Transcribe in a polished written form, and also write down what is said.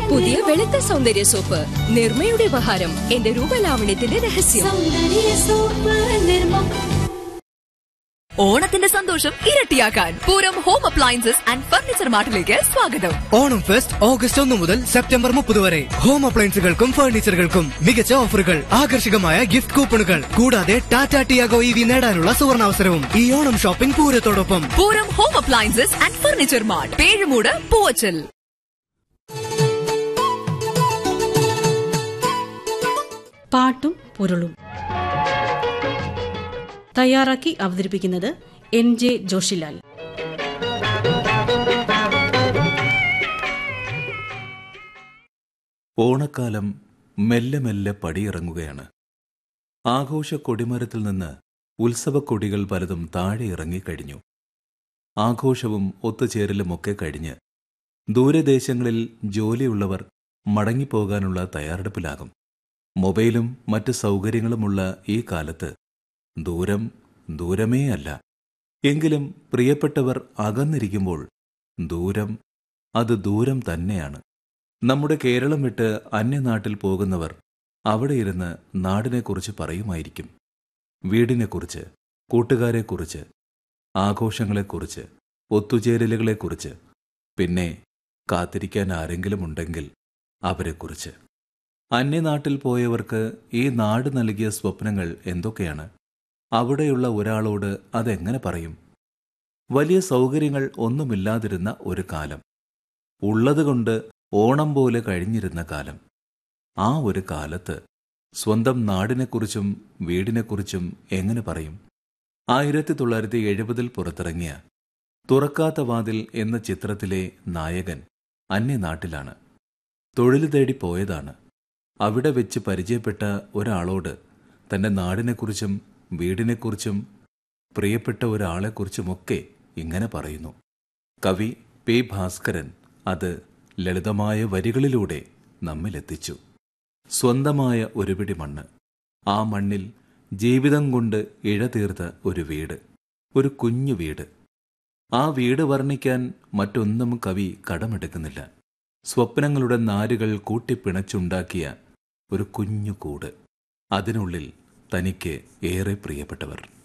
പുതിയ വെളുത്ത സൗന്ദര്യ സോപ്പ് നിർമ്മയുടെ ഉപഹാരം. എന്റെ രൂപലാവണ്യത്തിന്റെ രഹസ്യം. ഓണത്തിന്റെ സന്തോഷം ഇരട്ടിയാക്കാൻ Pooram home appliances and furniture മാർട്ടിലേക്ക് സ്വാഗതം. ഓണം ഫെസ്റ്റ് ഓഗസ്റ്റ് 1 മുതൽ സെപ്റ്റംബർ 30 വരെ. ഹോം അപ്ലയൻസുകൾക്കും ഫർണിച്ചറുകൾക്കും മികച്ച ഓഫറുകൾ, ആകർഷകമായ ഗിഫ്റ്റ് കൂപ്പണുകൾ, കൂടാതെ ടാറ്റ ടിയാഗോ EV നേടാനുള്ള സുവർണാവസരവും ഈ Onam shopping പൂരത്തോടൊപ്പം. Pooram home appliances and furniture mart, Pezhumoodu, Poovachal. പാട്ടും പൊരുളും തയ്യാറാക്കി അവതരിപ്പിക്കുന്നത് NJ ജോഷിലാൽ. ഓണക്കാലം മെല്ലെ മെല്ലെ പടിയിറങ്ങുകയാണ്. ആഘോഷ കൊടിമരത്തിൽ നിന്ന് ഉത്സവക്കൊടികൾ പലതും താഴെ ഇറങ്ങിക്കഴിഞ്ഞു. ആഘോഷവും ഒത്തുചേരലുമൊക്കെ കഴിഞ്ഞ് ദൂരദേശങ്ങളിൽ ജോലിയുള്ളവർ മടങ്ങിപ്പോകാനുള്ള തയ്യാറെടുപ്പിലാകും. മൊബൈലും മറ്റ് സൗകര്യങ്ങളുമുള്ള ഈ കാലത്ത് ദൂരം ദൂരമേ അല്ല. എങ്കിലും പ്രിയപ്പെട്ടവർ അകന്നിരിക്കുമ്പോൾ ദൂരം അത് ദൂരം തന്നെയാണ്. നമ്മുടെ കേരളം വിട്ട് അന്യനാട്ടിൽ പോകുന്നവർ അവിടെ ഇരുന്ന് നാടിനെക്കുറിച്ച് പറയുമായിരിക്കും. വീടിനെക്കുറിച്ച്, കൂട്ടുകാരെക്കുറിച്ച്, ആഘോഷങ്ങളെക്കുറിച്ച്, ഒത്തുചേരലുകളെക്കുറിച്ച്, പിന്നെ കാത്തിരിക്കാൻ ആരെങ്കിലും ഉണ്ടെങ്കിൽ അവരെക്കുറിച്ച്. അന്യനാട്ടിൽ പോയവർക്ക് ഈ നാട് നൽകിയ സ്വപ്നങ്ങൾ എന്തൊക്കെയാണ്? അവിടെയുള്ള ഒരാളോട് അതെങ്ങനെ പറയും? വലിയ സൗകര്യങ്ങൾ ഒന്നുമില്ലാതിരുന്ന ഒരു കാലം, ഉള്ളതുകൊണ്ട് ഓണം പോലെ കഴിഞ്ഞിരുന്ന കാലം. ആ ഒരു കാലത്ത് സ്വന്തം നാടിനെക്കുറിച്ചും വീടിനെക്കുറിച്ചും എങ്ങനെ പറയും? 1970 പുറത്തിറങ്ങിയ തുറക്കാത്ത വാതിൽ എന്ന ചിത്രത്തിലെ നായകൻ അന്യനാട്ടിലാണ്. തൊഴിൽ തേടി പോയതാണ്. അവിടെ വെച്ച് പരിചയപ്പെട്ട ഒരാളോട് തന്റെ നാടിനെക്കുറിച്ചും വീടിനെക്കുറിച്ചും പ്രിയപ്പെട്ട ഒരാളെക്കുറിച്ചുമൊക്കെ ഇങ്ങനെ പറയുന്നു. കവി P. ഭാസ്കരൻ അത് ലളിതമായ വരികളിലൂടെ നമ്മിലെത്തിച്ചു. സ്വന്തമായ ഒരു പിടി മണ്ണ്, ആ മണ്ണിൽ ജീവിതം കൊണ്ട് ഇഴതീർത്ത ഒരു വീട്, ഒരു കുഞ്ഞു വീട്. ആ വീട് വർണ്ണിക്കാൻ മറ്റൊന്നും കവി കടമെടുക്കുന്നില്ല. സ്വപ്നങ്ങളുടെ നാരുകൾ കൂട്ടിപ്പിണച്ചുണ്ടാക്കിയ ഒരു കുഞ്ഞു കൂട്, അതിനുള്ളിൽ തനിക്ക് ഏറെ പ്രിയപ്പെട്ടവർ.